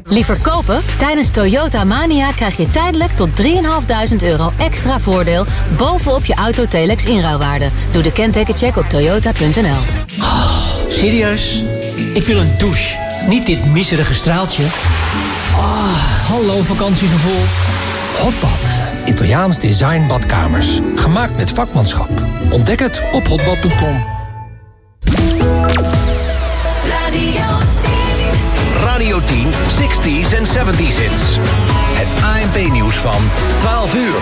Liever kopen? Tijdens Toyota Mania krijg je tijdelijk tot €3.500 extra voordeel bovenop je Auto Telex inruilwaarde. Doe de kentekencheck op toyota.nl. Oh, serieus? Ik wil een douche. Niet dit miserige straaltje. Hallo vakantiegevoel. Hotbad. Italiaans design badkamers. Gemaakt met vakmanschap. Ontdek het op hotbad.com. Radio 10, 60s en 70s hits. Het ANP-nieuws van 12 uur.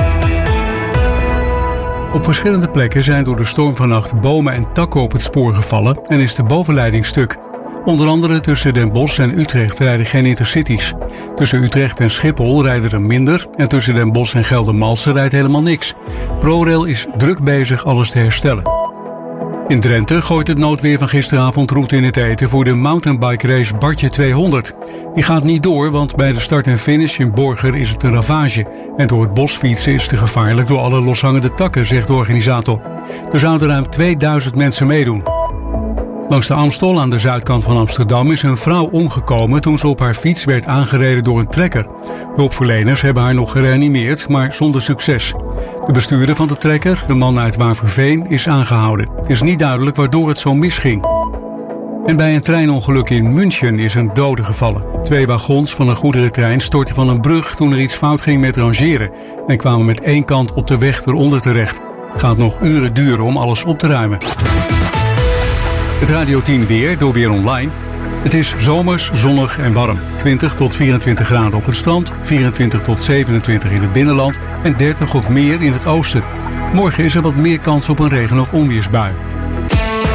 Op verschillende plekken zijn door de storm vannacht bomen en takken op het spoor gevallen en is de bovenleiding stuk. Onder andere tussen Den Bosch en Utrecht rijden geen intercities. Tussen Utrecht en Schiphol rijden er minder en tussen Den Bosch en Geldermalsen rijdt helemaal niks. ProRail is druk bezig alles te herstellen. In Drenthe gooit het noodweer van gisteravond route in het eten voor de mountainbike race Bartje 200. Die gaat niet door, want bij de start en finish in Borger is het een ravage. En door het bos fietsen is te gevaarlijk door alle loshangende takken, zegt de organisator. Er zouden ruim 2000 mensen meedoen. Langs de Amstel aan de zuidkant van Amsterdam is een vrouw omgekomen toen ze op haar fiets werd aangereden door een trekker. Hulpverleners hebben haar nog gereanimeerd, maar zonder succes. De bestuurder van de trekker, een man uit Waverveen, is aangehouden. Het is niet duidelijk waardoor het zo misging. En bij een treinongeluk in München is een dode gevallen. 2 wagons van een goederentrein stortten van een brug toen er iets fout ging met rangeren en kwamen met één kant op de weg eronder terecht. Het gaat nog uren duren om alles op te ruimen. Het Radio 10 weer door Weer Online. Het is zomers, zonnig en warm. 20 tot 24 graden op het strand, 24 tot 27 in het binnenland en 30 of meer in het oosten. Morgen is er wat meer kans op een regen- of onweersbui.